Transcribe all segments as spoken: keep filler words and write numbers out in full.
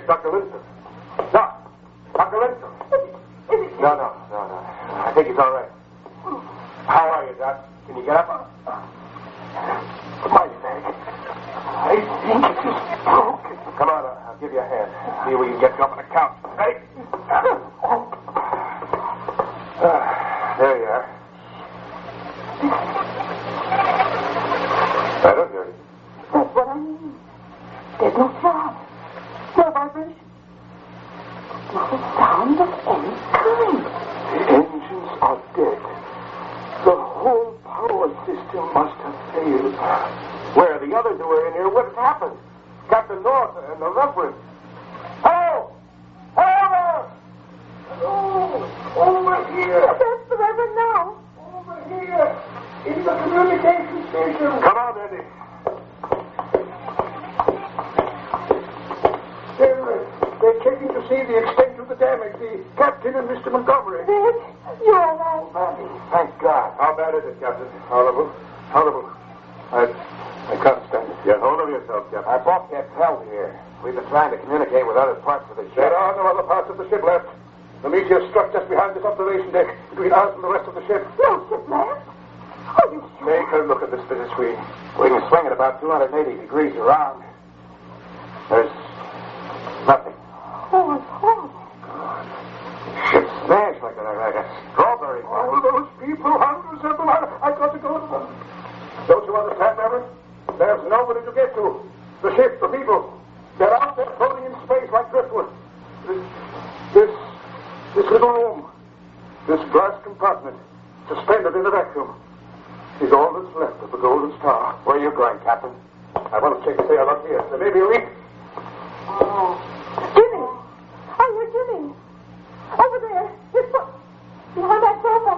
Doctor Linton. Doc. Doctor Linton. No, no, no, no. I think he's all right. How are you, Doc? Can you get up? My leg. I think it is broken. Come on, I'll give you a hand. See if we can get you up on the couch. Hey. Uh, there you are. I don't hear you. That's what I mean. There's no sound. No vibration. Not a sound of any kind. The engines are dead. The whole power system must have failed. Where the others who were in here, what happened? Captain North and the Reverend. Hello! Hello! Hello! Over here! That's the Reverend now. Over here! In the communication station. Come on, Eddie. They're, they're checking to see the extent of the damage. The captain and Mister Montgomery. Ed, you're all right. Mammy, thank God. How bad is it, Captain? Horrible. Horrible. I, I can't stand it. Get hold of yourself, Captain. Our bulkhead's held here. We've been trying to communicate with other parts of the ship. There are no other parts of the ship left. The meteor struck just behind this observation deck, between us and the rest of the ship. No ship left? Are you sure? Take a look at this visit screen. We can swing it about two hundred eighty degrees around. There's nothing. Oh, it's horrible. Ship smashed like a, like a strawberry farm. All those people, hundreds of them. I, I've got to go to them. Don't you understand, Reverend? There's nobody to get to. The ship, the people, they're out there floating in space like driftwood. This, this, this little room, this glass compartment, suspended in a vacuum, is all that's left of the Golden Star. Where are you going, Captain? I want to check if they are up here. There may be a leak. Oh. Jimmy! I hear Jimmy. Over there. His foot. Behind that sofa.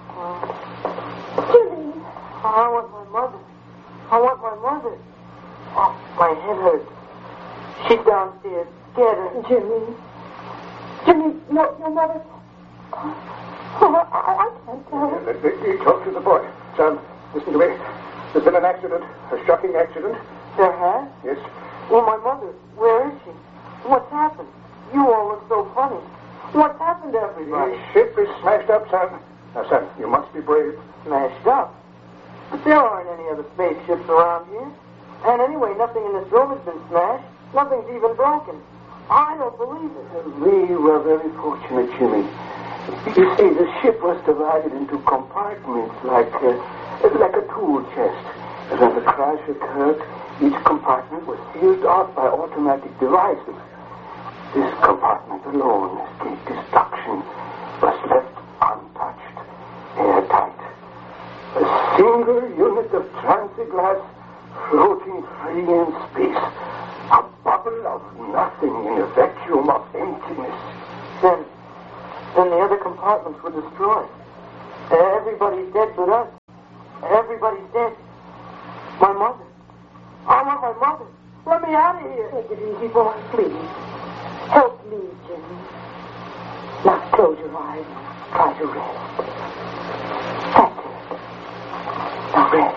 Jimmy. I want my mother. I want my mother. Oh, my head hurts. She's downstairs. Get her. Jimmy. Jimmy, no, your mother. Oh, I, I can't tell. Yeah, let, let me talk to the boy. Son, listen to me. There's been an accident. A shocking accident. There has? Yes. Well, my mother, where is she? What's happened? You all look so funny. What's happened to everybody? The ship is smashed up, son. Now, son, you must be brave. Smashed up? But there aren't any other spaceships around here. And anyway, nothing in this room has been smashed. Nothing's even broken. I don't believe it. We were very fortunate, Jimmy. You see, the ship was divided into compartments like a, like a tool chest. When the crash occurred, each compartment was sealed off by automatic devices. This compartment alone escaped destruction, was left untouched, airtight. A single unit of transiglass floating free in space. A bubble of nothing in a vacuum of emptiness. Then, then the other compartments were destroyed. Everybody's dead but us. Everybody's dead. My mother. I want my mother. Let me out of here. Take it easy, boy, please. Help me, Jimmy. Now close your eyes. Try to rest. That's it. Now rest.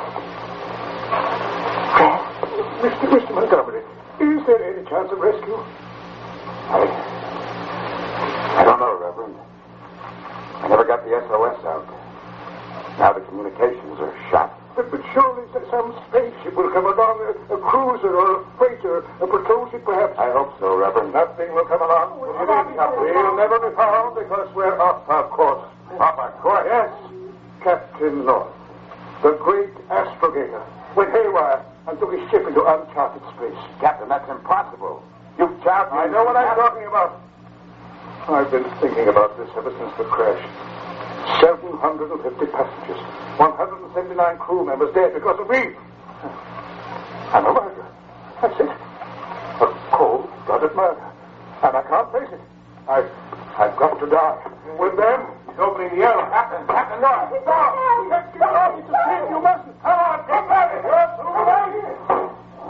Rest. Mister Mister Montgomery, is there any chance of rescue? I... I don't know, Reverend. I never got the S O S out. Now the communications are shot. But, but surely some spaceship will come along, a, a cruiser or a freighter, a patrol ship perhaps. I hope so, Reverend. Nothing will come along. What do you mean, Captain? We'll never be found because we're off our course. Off our course? Yes, Captain North, the great astrogator, went haywire and took his ship into uncharted space. Captain, that's impossible. You've charged me. I know what I'm talking about. I've been thinking about this ever since the crash. seven hundred fifty passengers, one hundred seventy-nine crew members dead because of me. I'm a murderer. That's it. A cold-blooded murder. And I can't face it. I've, I've got to die. With them. He's opening the air. Captain, Captain, no. Stop! Get off! You mustn't. Come on, get back. You're too late.